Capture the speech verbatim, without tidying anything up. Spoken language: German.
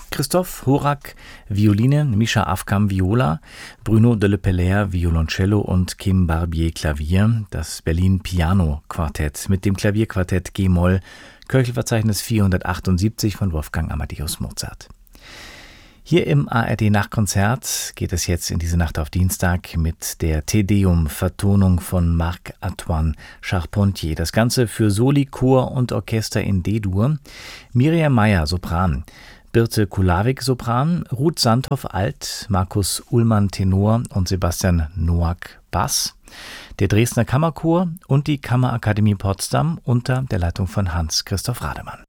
Christoph Horak, Violine, Mischa Afkam, Viola, Bruno de Le Pellaire, Violoncello und Kim Barbier, Klavier. Das Berlin Piano Quartett mit dem Klavierquartett G-Moll, Köchelverzeichnis vierhundertachtundsiebzig von Wolfgang Amadeus Mozart. Hier im A R D-Nachtkonzert geht es jetzt in diese Nacht auf Dienstag mit der Te Deum-Vertonung von Marc-Antoine Charpentier. Das Ganze für Soli, Chor und Orchester in D-Dur. Miriam Meyer, Sopran, Birte Kulawik, Sopran, Ruth Sandhoff, Alt, Markus Ullmann, Tenor und Sebastian Noack, Bass. Der Dresdner Kammerchor und die Kammerakademie Potsdam unter der Leitung von Hans-Christoph Rademann.